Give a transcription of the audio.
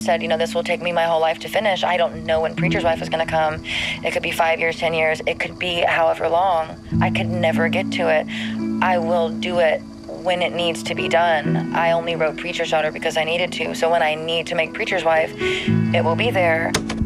said, you know, this will take me my whole life to finish. I don't know when Preacher's Wife is going to come. It could be 5 years, 10 years. It could be however long. I could never get to it. I will do it when it needs to be done. I only wrote Preacher's Daughter because I needed to. So when I need to make Preacher's Wife, it will be there.